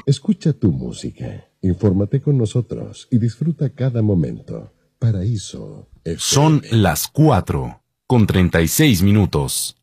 Escucha tu música, infórmate con nosotros y disfruta cada momento. Paraíso FM. Son las 4:36.